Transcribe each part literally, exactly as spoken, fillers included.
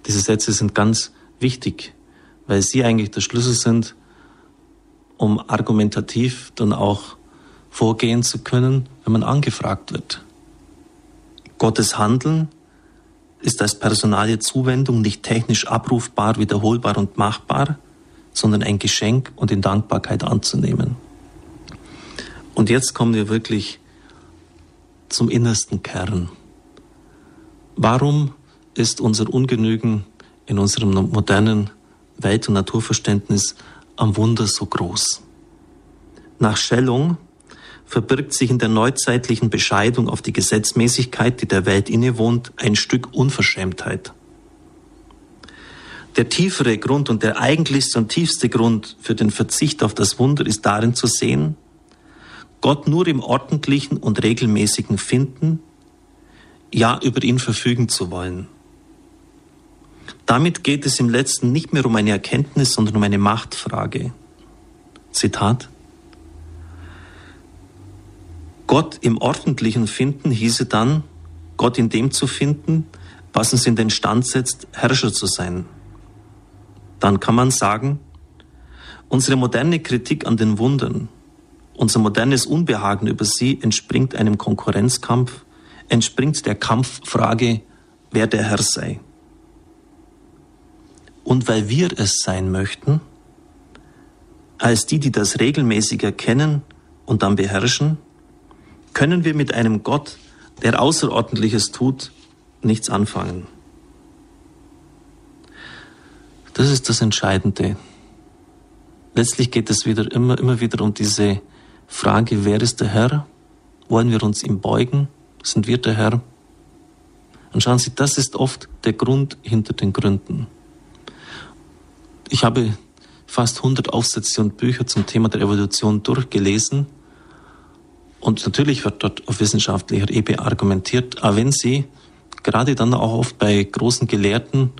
Diese Sätze sind ganz wichtig, weil sie eigentlich der Schlüssel sind, um argumentativ dann auch vorgehen zu können, wenn man angefragt wird. Gottes Handeln ist als personale Zuwendung nicht technisch abrufbar, wiederholbar und machbar, sondern ein Geschenk und in Dankbarkeit anzunehmen. Und jetzt kommen wir wirklich zum innersten Kern. Warum ist unser Ungenügen in unserem modernen Welt- und Naturverständnis am Wunder so groß? Nach Schelling verbirgt sich in der neuzeitlichen Bescheidung auf die Gesetzmäßigkeit, die der Welt innewohnt, ein Stück Unverschämtheit. Der tiefere Grund und der eigentlichste und tiefste Grund für den Verzicht auf das Wunder ist darin zu sehen, Gott nur im ordentlichen und regelmäßigen finden, ja über ihn verfügen zu wollen. Damit geht es im Letzten nicht mehr um eine Erkenntnis, sondern um eine Machtfrage. Zitat: Gott im Ordentlichen finden hieße dann, Gott in dem zu finden, was uns in den Stand setzt, Herrscher zu sein. Dann kann man sagen, unsere moderne Kritik an den Wundern, unser modernes Unbehagen über sie entspringt einem Konkurrenzkampf, entspringt der Kampffrage, wer der Herr sei. Und weil wir es sein möchten, als die, die das regelmäßig erkennen und dann beherrschen, können wir mit einem Gott, der Außerordentliches tut, nichts anfangen. Das ist das Entscheidende. Letztlich geht es wieder immer, immer wieder um diese Frage, wer ist der Herr? Wollen wir uns ihm beugen? Sind wir der Herr? Und schauen Sie, das ist oft der Grund hinter den Gründen. Ich habe fast hundert Aufsätze und Bücher zum Thema der Evolution durchgelesen. Und natürlich wird dort auf wissenschaftlicher Ebene argumentiert, aber wenn Sie gerade dann auch oft bei großen Gelehrten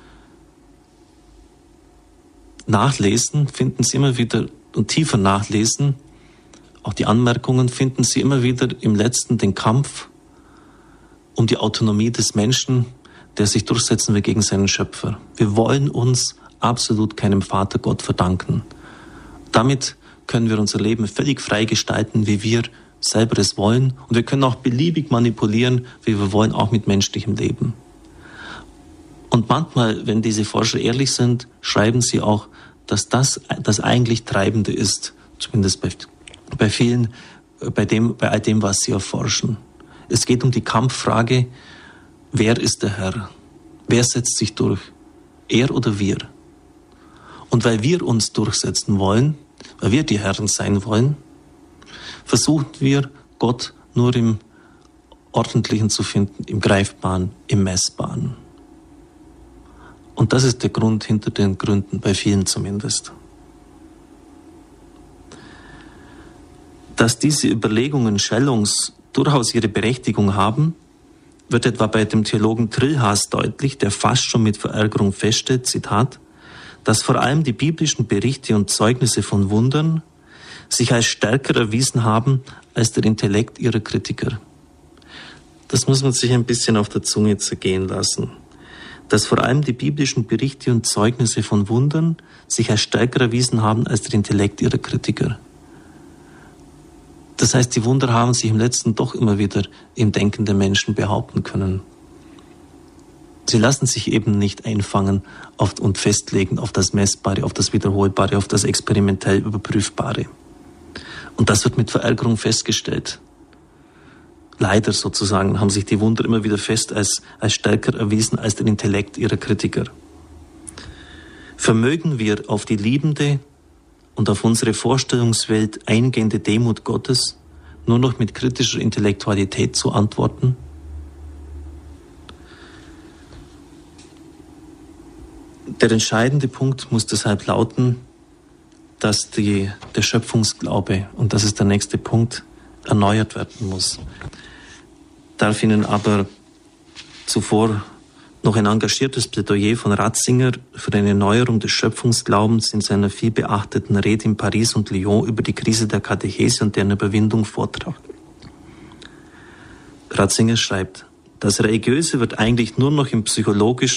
nachlesen, finden Sie immer wieder, und tiefer nachlesen, auch die Anmerkungen, finden Sie immer wieder im Letzten den Kampf um die Autonomie des Menschen, der sich durchsetzen will gegen seinen Schöpfer. Wir wollen uns absolut keinem Vater Gott verdanken. Damit können wir unser Leben völlig frei gestalten, wie wir selber es wollen. Und wir können auch beliebig manipulieren, wie wir wollen, auch mit menschlichem Leben. Und manchmal, wenn diese Forscher ehrlich sind, schreiben sie auch, dass das das eigentlich Treibende ist, zumindest bei, bei vielen, bei dem, bei all dem, was sie erforschen. Es geht um die Kampffrage, wer ist der Herr? Wer setzt sich durch? Er oder wir? Und weil wir uns durchsetzen wollen, weil wir die Herren sein wollen, versuchen wir, Gott nur im Ordentlichen zu finden, im Greifbaren, im Messbaren. Und das ist der Grund hinter den Gründen, bei vielen zumindest. Dass diese Überlegungen Schellings durchaus ihre Berechtigung haben, wird etwa bei dem Theologen Trillhaas deutlich, der fast schon mit Verärgerung feststellt, Zitat, dass vor allem die biblischen Berichte und Zeugnisse von Wundern sich als stärker erwiesen haben als der Intellekt ihrer Kritiker. Das muss man sich ein bisschen auf der Zunge zergehen lassen. Dass vor allem die biblischen Berichte und Zeugnisse von Wundern sich als stärker erwiesen haben als der Intellekt ihrer Kritiker. Das heißt, die Wunder haben sich im Letzten doch immer wieder im Denken der Menschen behaupten können. Sie lassen sich eben nicht einfangen auf und festlegen auf das Messbare, auf das Wiederholbare, auf das experimentell Überprüfbare. Und das wird mit Verärgerung festgestellt. Leider sozusagen haben sich die Wunder immer wieder fest als, als stärker erwiesen als der Intellekt ihrer Kritiker. Vermögen wir auf die liebende und auf unsere Vorstellungswelt eingehende Demut Gottes nur noch mit kritischer Intellektualität zu antworten? Der entscheidende Punkt muss deshalb lauten, dass die, der Schöpfungsglaube, und das ist der nächste Punkt, erneuert werden muss. Darf Ihnen aber zuvor noch ein engagiertes Plädoyer von Ratzinger für eine Erneuerung des Schöpfungsglaubens in seiner viel beachteten Rede in Paris und Lyon über die Krise der Katechese und deren Überwindung vortragen. Ratzinger schreibt, das Religiöse wird eigentlich nur noch im psychologischen